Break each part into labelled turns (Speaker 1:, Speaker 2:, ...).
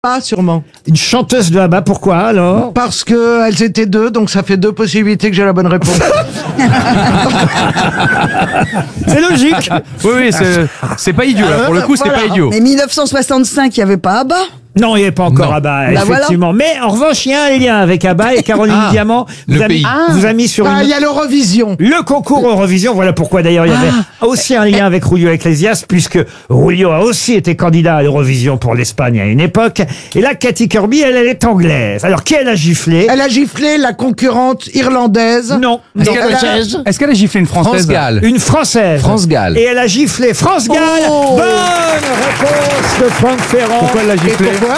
Speaker 1: Pas sûrement.
Speaker 2: Une chanteuse de ABBA, pourquoi alors?
Speaker 1: Parce que elles étaient deux, donc ça fait deux possibilités que j'ai la bonne réponse.
Speaker 2: C'est logique.
Speaker 3: Oui, c'est pas idiot, là. Pour le coup, c'est pas idiot.
Speaker 4: Mais 1965, il n'y avait pas ABBA.
Speaker 2: Non, il n'y avait pas encore
Speaker 3: Non.
Speaker 2: ABBA,
Speaker 4: Bah
Speaker 2: effectivement. Mais en revanche, il y a un lien avec ABBA et Caroline Diamant
Speaker 3: le pays.
Speaker 2: vous a mis sur
Speaker 1: Ah, il y a l'Eurovision.
Speaker 2: le concours Eurovision. Voilà pourquoi d'ailleurs il y avait aussi un lien avec Julio Iglesias, puisque Julio a aussi été candidat à l'Eurovision pour l'Espagne à une époque. Et là, Cathy Kirby, elle est anglaise. Alors, qui elle a giflé?
Speaker 1: Elle a giflé la concurrente irlandaise.
Speaker 2: Non.
Speaker 3: Est-ce qu'elle a giflé une française?
Speaker 5: France Gall.
Speaker 2: Une Française.
Speaker 5: France Gall.
Speaker 2: Et elle a giflé France Gall.
Speaker 1: Oh.
Speaker 2: Bonne réponse de Franck Ferrand.
Speaker 3: Pourquoi elle l'a
Speaker 1: Et
Speaker 3: giflé?
Speaker 1: pourquoi?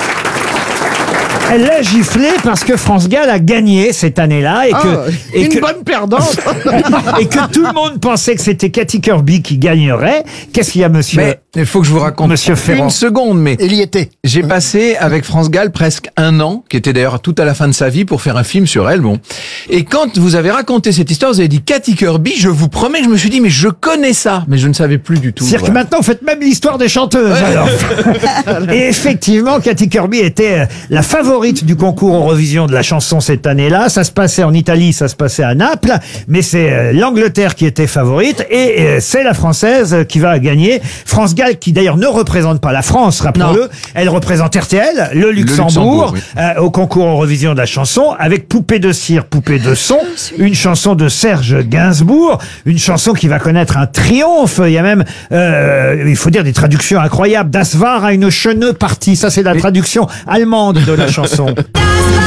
Speaker 2: Elle l'a giflé parce que France Gall a gagné cette année-là et
Speaker 1: Une bonne perdante.
Speaker 2: et que tout le monde pensait que c'était Cathy Kirby qui gagnerait. Qu'est-ce qu'il y a, monsieur?
Speaker 5: Mais il faut que je vous raconte
Speaker 2: Monsieur Ferrand.
Speaker 5: une seconde, mais
Speaker 1: Il y était.
Speaker 5: j'ai passé avec France Gall presque 1 an, qui était d'ailleurs tout à la fin de sa vie, pour faire un film sur elle. Bon. Et quand vous avez raconté cette histoire, vous avez dit Cathy Kirby, je vous promets que je me suis dit, mais je connais ça, mais je ne savais plus du tout.
Speaker 2: C'est-à-dire que
Speaker 5: Voilà.
Speaker 2: maintenant, vous faites même l'histoire des chanteuses, alors. Et effectivement, Cathy Kirby était la favorite du concours Eurovision de la chanson cette année-là. Ça se passait en Italie, ça se passait à Naples, mais c'est l'Angleterre qui était favorite et c'est la Française qui va gagner. France Gall, qui d'ailleurs ne représente pas la France, rappelons-le. Elle représente RTL, le Luxembourg,
Speaker 5: Luxembourg,
Speaker 2: au concours Eurovision de la chanson, avec Poupée de cire, Poupée de son, une chanson de Serge Gainsbourg, une chanson qui va connaître un triomphe. Il y a même, il faut dire, des traductions incroyables. Das war eine schöne Partie. Ça, c'est la traduction allemande de la chanson.
Speaker 6: Das war